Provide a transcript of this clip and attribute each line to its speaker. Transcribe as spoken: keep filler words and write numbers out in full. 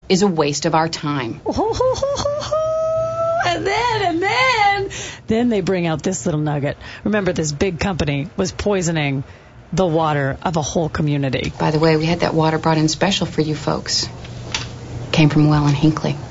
Speaker 1: is a waste of our time.
Speaker 2: And then, and then, then they bring out this little nugget. Remember, this big company was poisoning the water of a whole community.
Speaker 1: By the way, we had that water brought in special for you folks. Came from a well in Hinckley.